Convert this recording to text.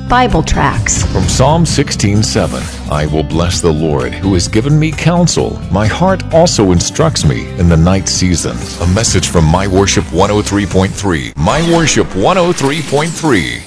Bible tracts. From Psalm 16:7, I will bless the Lord who has given me counsel. My heart also instructs me in the night season. A message from My Worship 103.3. My Worship 103.3.